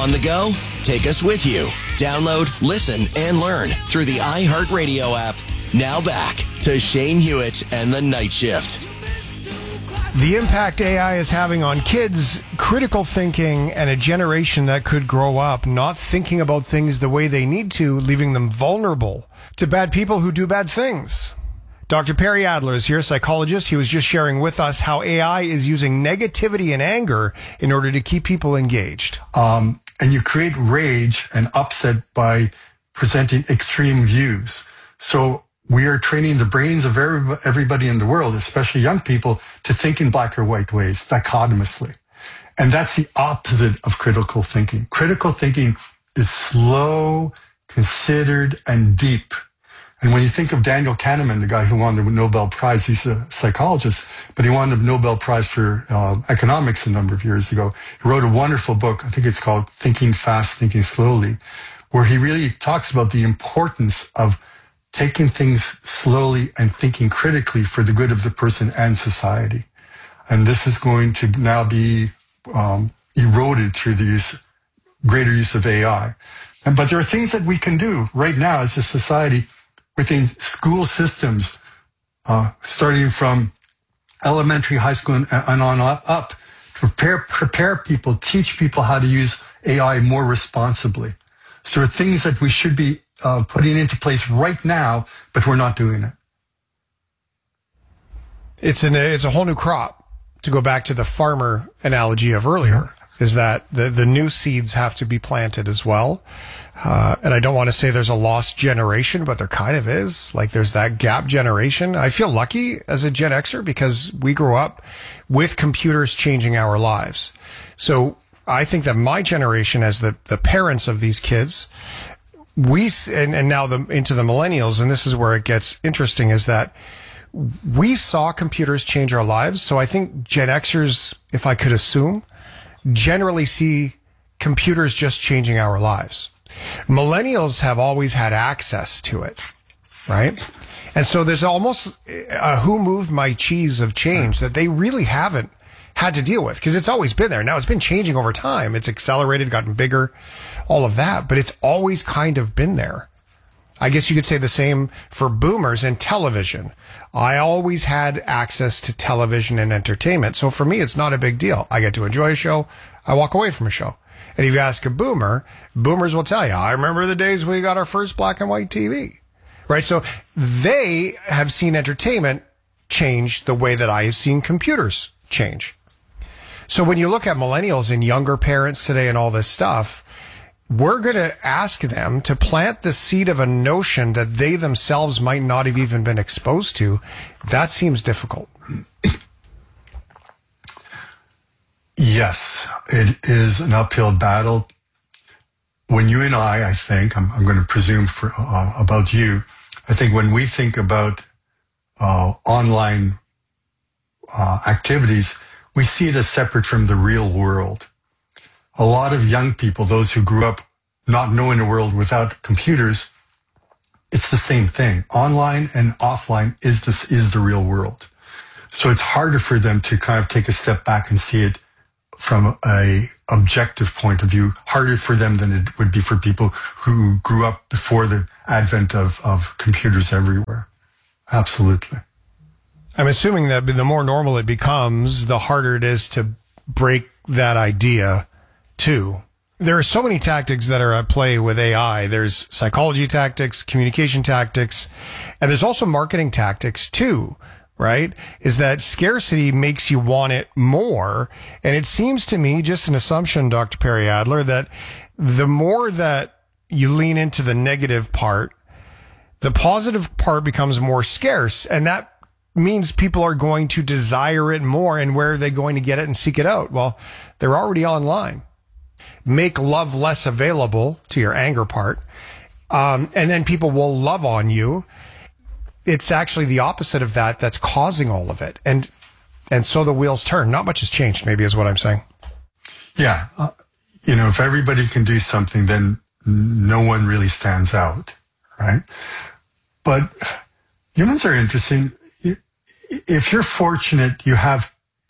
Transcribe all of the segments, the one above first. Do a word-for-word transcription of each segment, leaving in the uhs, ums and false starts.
On the go? Take us with you. Download, listen, and learn through the iHeartRadio app. Now back to Shane Hewitt and the Night Shift. The impact A I is having on kids, critical thinking, and a generation that could grow up not thinking about things the way they need to, leaving them vulnerable to bad people who do bad things. Doctor Perry Adler is here, psychologist. He was just sharing with us how A I is using negativity and anger in order to keep people engaged. Um, and you create rage and upset by presenting extreme views. So we are training the brains of everybody in the world, especially young people, to think in black or white ways, dichotomously. And that's the opposite of critical thinking. Critical thinking is slow, considered, and deep. And when you think of Daniel Kahneman, the guy who won the Nobel Prize, he's a psychologist, but he won the Nobel Prize for uh, economics a number of years ago. He wrote a wonderful book, I think it's called Thinking Fast, Thinking Slowly, where he really talks about the importance of taking things slowly and thinking critically for the good of the person and society. And this is going to now be um, eroded through the use, greater use of A I. And, but there are things that we can do right now as a society within school systems, uh, starting from elementary, high school, and, and on up, up to prepare, prepare people, teach people how to use A I more responsibly. So there are things that we should be Uh, putting into place right now, but we're not doing it. It's an it's a whole new crop. To go back to the farmer analogy of earlier, is that the the new seeds have to be planted as well. Uh, and I don't want to say there's a lost generation, but there kind of is. Like there's that gap generation. I feel lucky as a Gen Xer because we grew up with computers changing our lives. So I think that my generation, as the the parents of these kids, We and, and now the, into the millennials, and this is where it gets interesting, is that we saw computers change our lives. So I think Gen Xers, if I could assume, generally see computers just changing our lives. Millennials have always had access to it, right? And so there's almost a who moved my cheese of change that they really haven't had to deal with because it's always been there. Now it's been changing over time. It's accelerated, gotten bigger, all of that, but it's always kind of been there. I guess you could say the same for boomers and television. I always had access to television and entertainment. So for me, it's not a big deal. I get to enjoy a show. I walk away from a show. And if you ask a boomer, boomers will tell you, I remember the days we got our first black and white T V, right? So they have seen entertainment change the way that I have seen computers change. So when you look at millennials and younger parents today and all this stuff, we're going to ask them to plant the seed of a notion that they themselves might not have even been exposed to. That seems difficult. Yes, it is an uphill battle. When you and I, I think, I'm, I'm going to presume for uh, about you, I think when we think about uh, online uh, activities, we see it as separate from the real world. A lot of young people, those who grew up not knowing a world without computers, it's the same thing. Online and offline is this is the real world. So it's harder for them to kind of take a step back and see it from a objective point of view, harder for them than it would be for people who grew up before the advent of, of computers everywhere. Absolutely. I'm assuming that the more normal it becomes, the harder it is to break that idea too. There are so many tactics that are at play with A I. There's psychology tactics, communication tactics, and there's also marketing tactics too, right? Is that scarcity makes you want it more. And it seems to me, just an assumption, Doctor Perry Adler, that the more that you lean into the negative part, the positive part becomes more scarce. And that means people are going to desire it more. And where are they going to get it and seek it out? Well, they're already online. Make love less available, to your anger part, um, and then people will love on you. It's actually the opposite of that that's causing all of it. And and so the wheels turn. Not much has changed, maybe, is what I'm saying. Yeah. Uh, you know, if everybody can do something, then no one really stands out, right? But humans are interesting. If you're fortunate, you have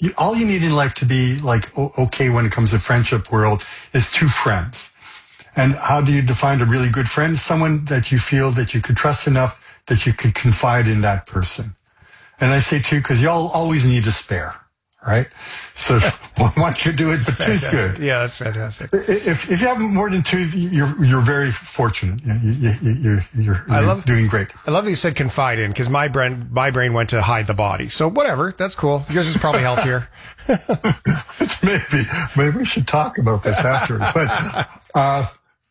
you, all you need in life to be like o- okay when it comes to friendship world is two friends. And how do you define a really good friend? Someone that you feel that you could trust enough that you could confide in that person. And I say two because y'all always need a spare, right? So one could do it, but two's good. Yeah, that's fantastic. If if you have more than two, you're you're very fortunate. You, you, you, you're you're, I you're love, doing great. I love that you said confide in, because my brain my brain went to hide the body. So whatever, that's cool. Yours is probably healthier. maybe maybe we should talk about this afterwards. But uh,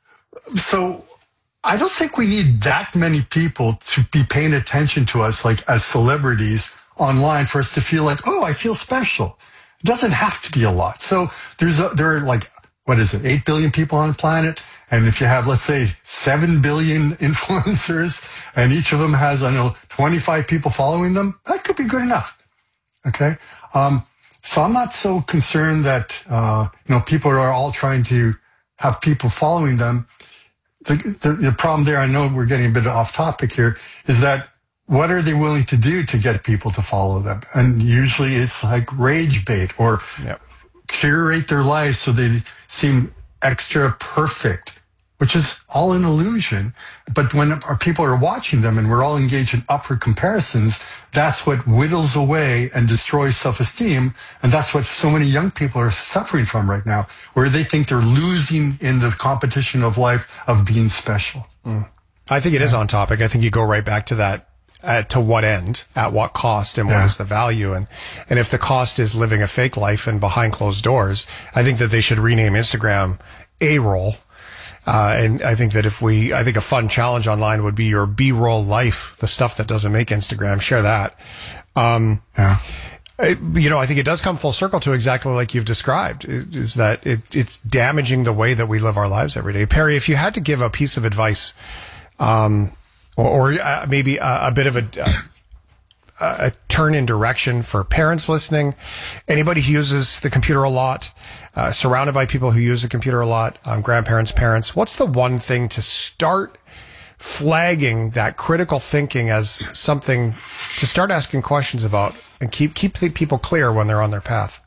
so I don't think we need that many people to be paying attention to us, like as celebrities online, for us to feel like, oh, I feel special. It doesn't have to be a lot. So there's a, there are like, what is it, eight billion people on the planet? And if you have, let's say, seven billion influencers, and each of them has, I don't know, twenty-five people following them, that could be good enough. Okay? Um, so I'm not so concerned that, uh, you know, people are all trying to have people following them. The, the, the problem there, I know we're getting a bit off topic here, is that what are they willing to do to get people to follow them? And usually it's like rage bait or yep. curate their lives so they seem extra perfect, which is all an illusion. But when our people are watching them and we're all engaged in upward comparisons, that's what whittles away and destroys self-esteem. And that's what so many young people are suffering from right now, where they think they're losing in the competition of life of being special. Mm. I think it yeah. is on topic. I think you go right back to that. Uh, to what end, at what cost, and what yeah. is the value? And and if the cost is living a fake life and behind closed doors, I think that they should rename Instagram A-roll. Uh, and I think that if we, I think a fun challenge online would be your B-roll life, the stuff that doesn't make Instagram. Share that. Um, yeah. It, you know, I think it does come full circle to exactly like you've described, is that it, it's damaging the way that we live our lives every day. Perry, if you had to give a piece of advice, um, or, or uh, maybe a, a bit of a, uh, a turn in direction for parents listening, anybody who uses the computer a lot, uh, surrounded by people who use the computer a lot, um, grandparents, parents, what's the one thing to start flagging that critical thinking as something to start asking questions about and keep keep the people clear when they're on their path?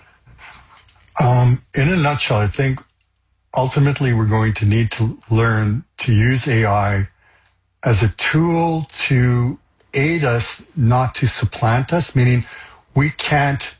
Um, in a nutshell, I think ultimately we're going to need to learn to use A I as a tool to aid us, not to supplant us, meaning we can't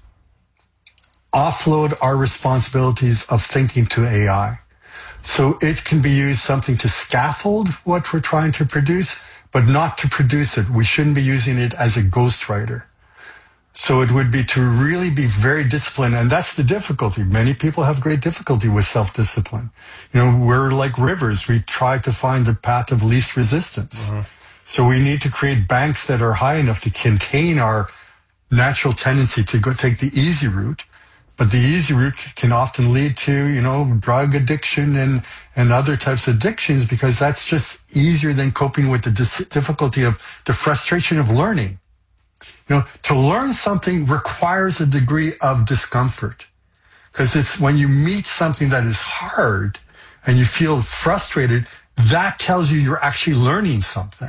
offload our responsibilities of thinking to A I. So it can be used something to scaffold what we're trying to produce, but not to produce it. We shouldn't be using it as a ghostwriter. So it would be to really be very disciplined. And that's the difficulty. Many people have great difficulty with self-discipline. You know, we're like rivers. We try to find the path of least resistance. Mm-hmm. So we need to create banks that are high enough to contain our natural tendency to go take the easy route. But the easy route can often lead to, you know, drug addiction and, and other types of addictions, because that's just easier than coping with the dis- difficulty of the frustration of learning. You know, to learn something requires a degree of discomfort, because it's when you meet something that is hard and you feel frustrated, that tells you you're actually learning something.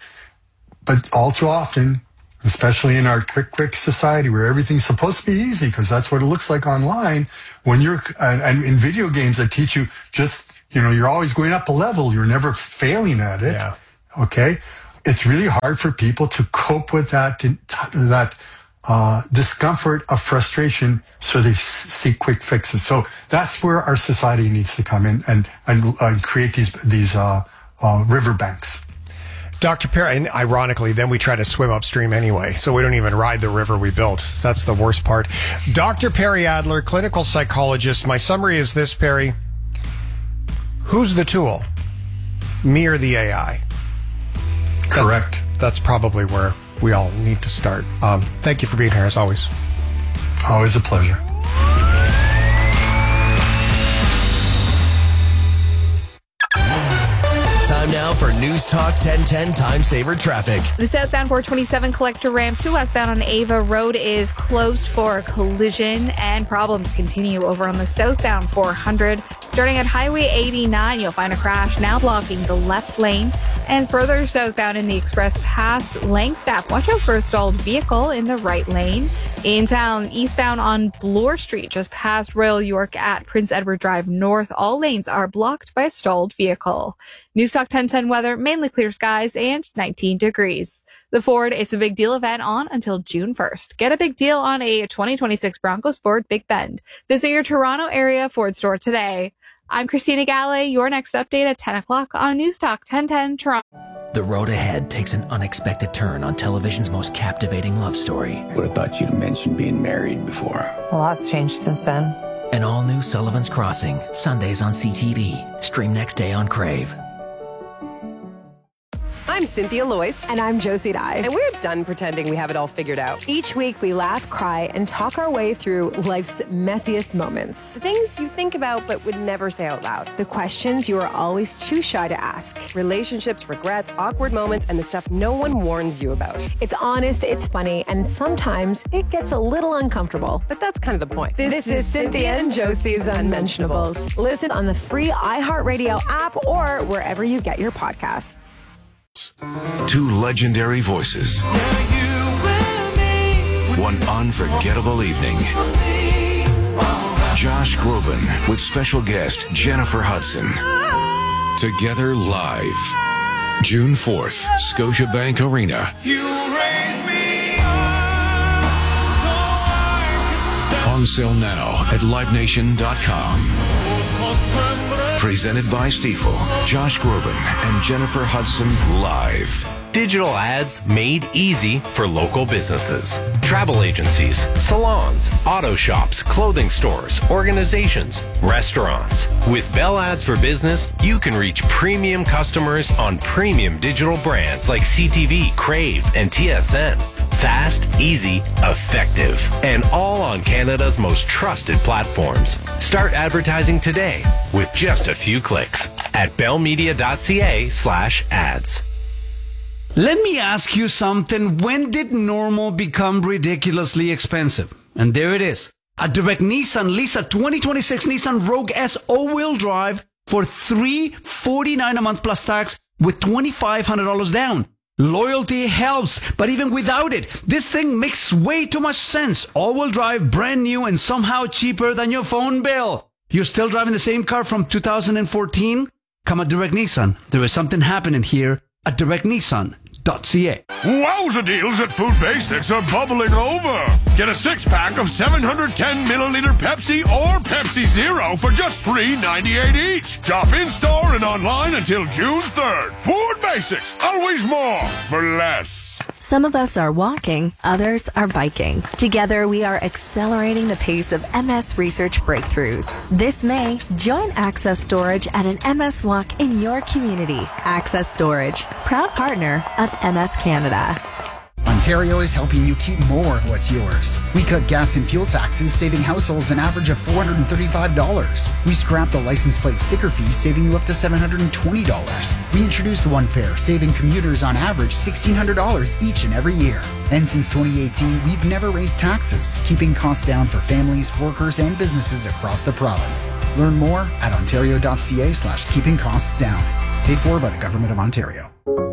But all too often, especially in our quick, quick society where everything's supposed to be easy, because that's what it looks like online, when you're, uh, and in video games that teach you just, you know, you're always going up a level, you're never failing at it. Yeah. Okay. It's really hard for people to cope with that, that uh, discomfort of frustration, so they seek quick fixes. So that's where our society needs to come in and and, uh, create these these uh, uh, riverbanks. Doctor Perry, and ironically, then we try to swim upstream anyway, so we don't even ride the river we built. That's the worst part. Doctor Perry Adler, clinical psychologist. My summary is this, Perry. Who's the tool? Me or the A I? Correct. That, that's probably where we all need to start. Um, thank you for being here, as always. Always a pleasure. Time now for News Talk ten ten Time Saver Traffic. The southbound four twenty-seven collector ramp to westbound on Ava Road is closed for a collision, and problems continue over on the southbound four hundred. Starting at Highway eighty-nine, you'll find a crash now blocking the left lane. And further southbound in the express past Langstaff, watch out for a stalled vehicle in the right lane. In town, eastbound on Bloor Street, just past Royal York at Prince Edward Drive North, all lanes are blocked by a stalled vehicle. Newstalk ten ten weather, mainly clear skies and nineteen degrees. The Ford It's a Big Deal event on until June first. Get a big deal on a twenty twenty-six Bronco Sport Big Bend. Visit your Toronto area Ford store today. I'm Christina Galley. Your next update at ten o'clock on Newstalk ten ten Toronto. The road ahead takes an unexpected turn on television's most captivating love story. Would have thought you'd mentioned being married before. A lot's changed since then. An all-new Sullivan's Crossing, Sundays on C T V. Stream next day on Crave. I'm Cynthia Loyce. And I'm Josie Dye. And we're done pretending we have it all figured out. Each week we laugh, cry, and talk our way through life's messiest moments. The things you think about but would never say out loud. The questions you are always too shy to ask. Relationships, regrets, awkward moments, and the stuff no one warns you about. It's honest, it's funny, and sometimes it gets a little uncomfortable. But that's kind of the point. This, this is Cynthia and Josie's Unmentionables. Listen on the free iHeartRadio app or wherever you get your podcasts. Two legendary voices. One unforgettable evening. Josh Groban with special guest Jennifer Hudson. Together live. June fourth, Scotiabank Arena. On sale now at live nation dot com. Presented by Stifel, Josh Groban and Jennifer Hudson live. Digital ads made easy for local businesses. Travel agencies, salons, auto shops, clothing stores, organizations, restaurants. With Bell Ads for Business, you can reach premium customers on premium digital brands like C T V, Crave, and T S N. Fast, easy, effective, and all on Canada's most trusted platforms. Start advertising today with just a few clicks at bellmedia.ca slash ads. Let me ask you something. When did normal become ridiculously expensive? And there it is. At Direct Nissan, lease a twenty twenty-six Nissan Rogue S all-wheel drive for three hundred forty-nine dollars a month plus tax with twenty-five hundred dollars down. Loyalty helps, but even without it, this thing makes way too much sense. All-wheel drive, brand new, and somehow cheaper than your phone bill. You're still driving the same car from two thousand fourteen? Come at Direct Nissan. There is something happening here at direct nissan dot c a. Wowza deals at Food Basics are bubbling over. Get a six-pack of seven hundred ten milliliter Pepsi or Pepsi Zero for just three ninety-eight each. Shop in-store and online until June third. Food Basics, always more for less. Some of us are walking, others are biking. Together, we are accelerating the pace of M S research breakthroughs. This May, join Access Storage at an M S Walk in your community. Access Storage, proud partner of M S Canada. Ontario is helping you keep more of what's yours. We cut gas and fuel taxes, saving households an average of four hundred thirty-five dollars. We scrapped the license plate sticker fee, saving you up to seven hundred twenty dollars. We introduced One Fare, saving commuters on average sixteen hundred dollars each and every year. And since twenty eighteen, we've never raised taxes, keeping costs down for families, workers, and businesses across the province. Learn more at ontario dot c a slash keeping costs down. Paid for by the Government of Ontario.